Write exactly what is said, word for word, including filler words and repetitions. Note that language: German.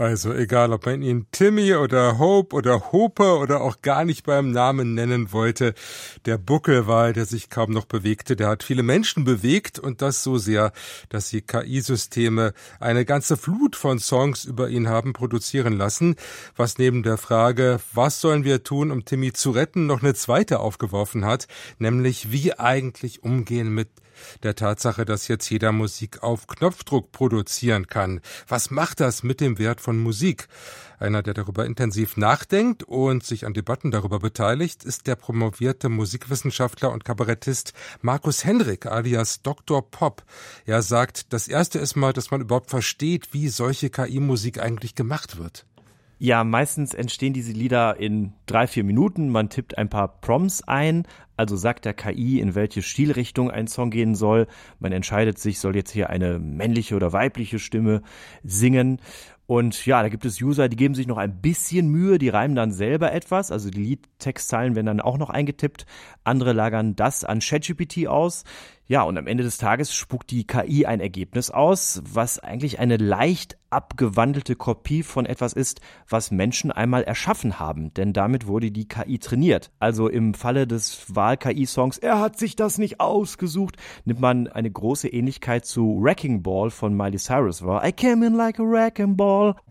Also egal, ob man ihn Timmy oder Hope oder Hope oder auch gar nicht beim Namen nennen wollte, der Buckelwal, der sich kaum noch bewegte, der hat viele Menschen bewegt und das so sehr, dass die K I-Systeme eine ganze Flut von Songs über ihn haben produzieren lassen, was neben der Frage, was sollen wir tun, um Timmy zu retten, noch eine zweite aufgeworfen hat, nämlich wie eigentlich umgehen mit der Tatsache, dass jetzt jeder Musik auf Knopfdruck produzieren kann. Was macht das mit dem Wert von Musik? Einer, der darüber intensiv nachdenkt und sich an Debatten darüber beteiligt, ist der promovierte Musikwissenschaftler und Kabarettist Markus Henrik alias Doktor Pop. Er sagt, das Erste ist mal, dass man überhaupt versteht, wie solche K I-Musik eigentlich gemacht wird. Ja, meistens entstehen diese Lieder in drei, vier Minuten. Man tippt ein paar Prompts ein, also sagt der K I, in welche Stilrichtung ein Song gehen soll. Man entscheidet sich, soll jetzt hier eine männliche oder weibliche Stimme singen. Und ja, da gibt es User, die geben sich noch ein bisschen Mühe, die reimen dann selber etwas, also die Liedtextzeilen werden dann auch noch eingetippt. Andere lagern das an ChatGPT aus. Ja, und am Ende des Tages spuckt die K I ein Ergebnis aus, was eigentlich eine leicht abgewandelte Kopie von etwas ist, was Menschen einmal erschaffen haben, denn damit wurde die K I trainiert. Also im Falle des Wahl-K I-Songs "Er hat sich das nicht ausgesucht" nimmt man eine große Ähnlichkeit zu Wrecking Ball von Miley Cyrus wahr. I came in like a wrecking ball.